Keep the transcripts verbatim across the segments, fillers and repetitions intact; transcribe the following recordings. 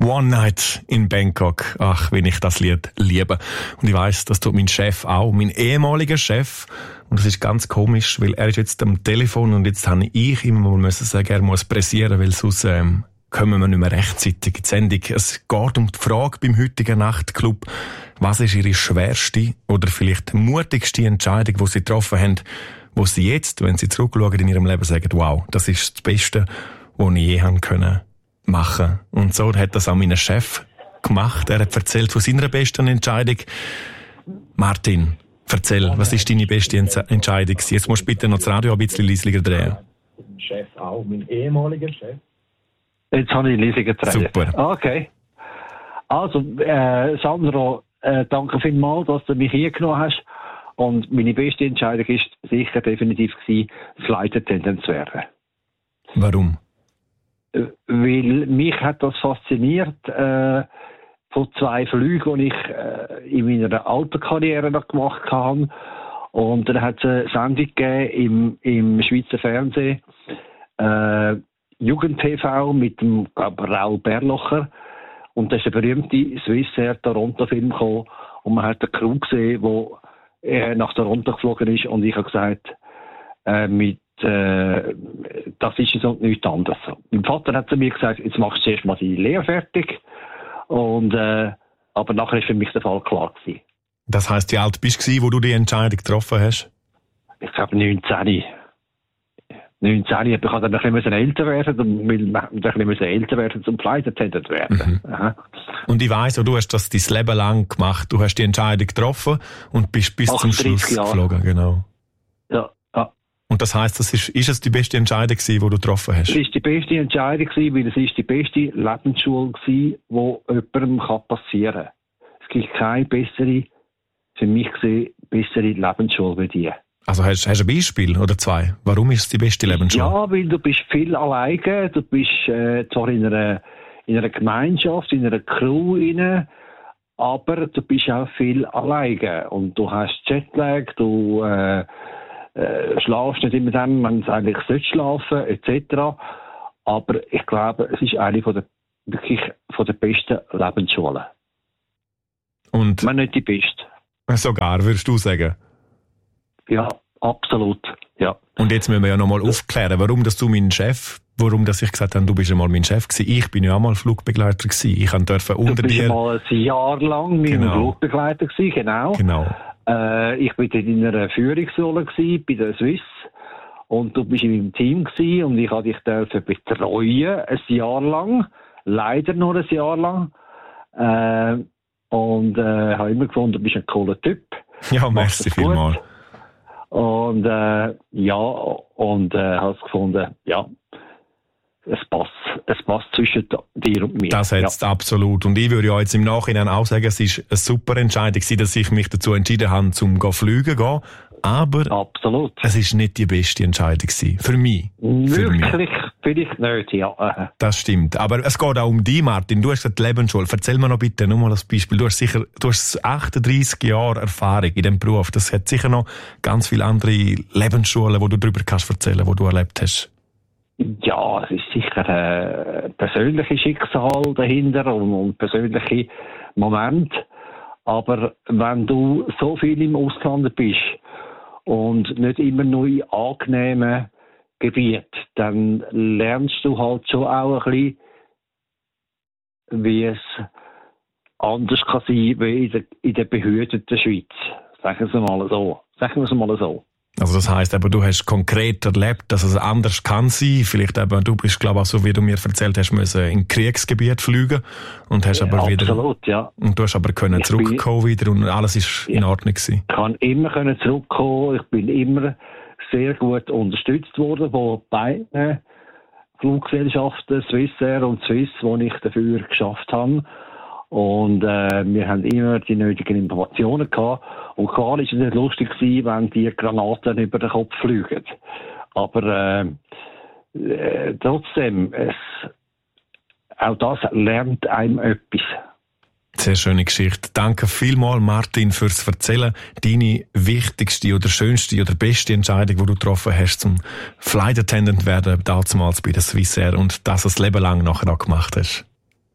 One Night in Bangkok. Ach, wenn ich das Lied liebe. Und ich weiss, das tut mein Chef auch, mein ehemaliger Chef. Und das ist ganz komisch, weil er ist jetzt am Telefon und jetzt habe ich immer mal müssen sagen, er muss pressieren, weil sonst ähm, kommen wir nicht mehr rechtzeitig in die Sendung. Es geht um die Frage beim heutigen Nachtclub, was ist Ihre schwerste oder vielleicht mutigste Entscheidung, die Sie getroffen haben, wo Sie jetzt, wenn Sie zurückschauen in Ihrem Leben, sagen, wow, das ist das Beste, was ich je haben können machen. Und so hat das auch mein Chef gemacht. Er hat erzählt von seiner besten Entscheidung. Martin, erzähl, was ist deine beste Entscheidung? Jetzt musst du bitte noch das Radio ein bisschen leisiger drehen. Chef auch, mein ehemaliger Chef. Jetzt habe ich leisiger drehen. Super. Okay. Also, äh, Sandro, äh, danke vielmals, dass du mich hier genommen hast. Und meine beste Entscheidung ist sicher definitiv gewesen, Flight Attendant zu werden. Warum? Weil mich hat das fasziniert, äh, von zwei Flügen, die ich äh, in meiner Autokarriere noch gemacht habe. Und dann hat es eine Sendung gegeben im, im Schweizer Fernsehen, äh, Jugend-T V mit dem glaub, Raul Berlocher. Und da ist der berühmte Swissair Toronto-Film gekommen. Und man hat eine Crew gesehen, wo er nach Toronto geflogen ist. Und ich habe gesagt, äh, mit Äh, das ist so nichts anderes. Mein Vater hat zu mir gesagt, jetzt machst du zuerst mal die Lehre fertig. Und, äh, aber nachher war für mich der Fall klar gewesen. Das heisst, wie alt bist du, wo du die Entscheidung getroffen hast? Ich glaube neunzehn. neunzehn. Ich musste dann ein bisschen älter werden, weil man ein bisschen älter werden zum Flight Attendant werden. Mhm. Aha. Und ich weiss, du hast das dein Leben lang gemacht. Du hast die Entscheidung getroffen und bist bis zum Schluss Jahre. geflogen. Genau. Ja. Und das heisst, das ist, ist es die beste Entscheidung gewesen, die du getroffen hast? Es ist die beste Entscheidung gewesen, weil es ist die beste Lebensschule gewesen, die jemandem passieren kann. Es gibt keine bessere, für mich gesehen, bessere Lebensschule wie die. Also hast, hast du ein Beispiel oder zwei? Warum ist es die beste Lebensschule? Ja, weil du bist viel alleine, du bist äh, zwar in einer, in einer Gemeinschaft, in einer Crew rein, aber du bist auch viel alleine. Und du hast Jetlag, du äh, Äh, schlafst nicht immer dann, wenn du eigentlich sollst schlafen, et cetera. Aber ich glaube, es ist eine von der, wirklich von der besten Lebensschulen. Und? Wenn nicht die beste. Sogar, würdest du sagen? Ja, absolut, ja. Und jetzt müssen wir ja nochmal aufklären, warum dass du mein Chef, warum dass ich gesagt habe, du bist einmal mein Chef gewesen. Ich bin ja auch mal Flugbegleiter gewesen. Ich durfte unter dir... Du bist mal ein Jahr lang mein genau. Flugbegleiter gewesen, genau. Genau. Äh, ich war in einer Führungsrolle gewesen, bei der Swiss. Und du bist in meinem Team gewesen und ich durfte dich dürfen betreuen, ein Jahr lang. Leider nur ein Jahr lang. Äh, und äh, habe immer gefunden, du bist ein cooler Typ. Ja, merci vielmals. Und äh, ja, und äh, habe es gefunden, ja, es passt, es passt zwischen dir und mir. Das jetzt ja. Absolut. Und ich würde ja jetzt im Nachhinein auch sagen, es ist eine super Entscheidung, dass ich mich dazu entschieden habe, zum fliegen gehen. Aber absolut. Es ist nicht die beste Entscheidung für mich. Wirklich, vielleicht nicht, ja. Das stimmt. Aber es geht auch um dich, Martin. Du hast gesagt, die Lebensschule. Erzähl mir noch bitte nur mal ein Beispiel. Du hast sicher, du hast achtunddreissig Jahre Erfahrung in diesem Beruf. Das hat sicher noch ganz viele andere Lebensschulen, wo du darüber kannst erzählen, wo du erlebt hast. Ja, es ist sicher ein persönliches Schicksal dahinter und, und persönliche Momente. Aber wenn du so viel im Ausland bist und nicht immer nur in angenehmen Gebieten, dann lernst du halt schon auch ein bisschen, wie es anders kann sein wie in der, in der behüteten Schweiz. Sagen wir mal so. Sagen wir es mal so. Also das heisst, aber du hast konkret erlebt, dass es anders kann sein. Vielleicht eben, du bist, glaube ich, so wie du mir erzählt hast, müssen in Kriegsgebiet fliegen und hast ja, aber wieder. Absolut, ja. Und du hast aber können zurückkommen wieder und alles ist ja. in Ordnung gewesen. Ich kann immer können zurückkommen. Ich bin immer sehr gut unterstützt worden von beiden Fluggesellschaften, Swissair und Swiss, wo ich dafür geschafft habe. Und äh, wir haben immer die nötigen Informationen gehabt. Und klar war es nicht lustig gewesen, wenn die Granaten über den Kopf fliegen. Aber äh, äh, trotzdem, es, auch das lernt einem etwas. Sehr schöne Geschichte. Danke vielmals, Martin, fürs Erzählen. Deine wichtigste oder schönste oder beste Entscheidung, die du getroffen hast, zum Flight Attendant werden, damals bei der Swissair und das das Leben lang nachher auch gemacht hast.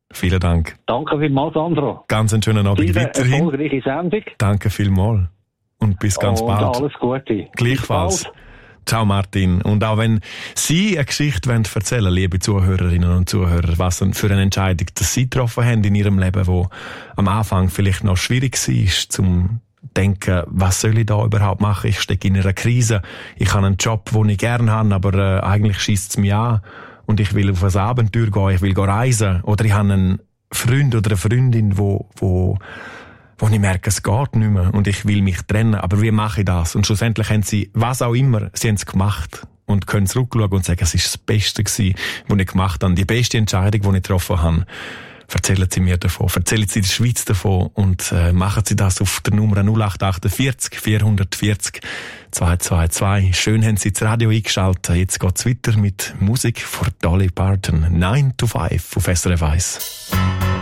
Vielen Dank. Danke vielmals, Sandro. Ganz einen schönen Abend Eine weiterhin. erfolgreiche Sendung. Danke vielmals. Und bis ganz und bald. alles Gute. Gleichfalls. Bis bald. Ciao Martin. Und auch wenn Sie eine Geschichte wollen erzählen, liebe Zuhörerinnen und Zuhörer, was für eine Entscheidung dass Sie getroffen haben in Ihrem Leben, wo am Anfang vielleicht noch schwierig war, zum denken, was soll ich da überhaupt machen? Ich stecke in einer Krise, ich habe einen Job, den ich gerne habe, aber äh, eigentlich schiesst es mich an und ich will auf ein Abenteuer gehen, ich will gehen reisen. Oder ich habe einen Freund oder eine Freundin, wo, wo wo ich merke, es geht nicht mehr und ich will mich trennen, aber wie mache ich das? Und schlussendlich haben sie, was auch immer, sie haben es gemacht und können zurückschauen und sagen, es ist das Beste gewesen, was ich gemacht habe, die beste Entscheidung, die ich getroffen habe. Erzählen Sie mir davon, erzählen Sie der Schweiz davon und äh, machen Sie das auf der Nummer null acht vier acht vier vier vier zwei zwei zwei. Schön haben Sie das Radio eingeschaltet. Jetzt geht's weiter mit Musik von Dolly Parton. nine to five auf S R F eins.